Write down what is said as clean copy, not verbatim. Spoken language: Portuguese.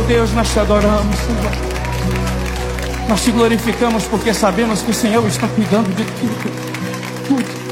Deus, nós te adoramos, Senhor. Nós te glorificamos porque sabemos que o Senhor está cuidando de tudo. Tudo.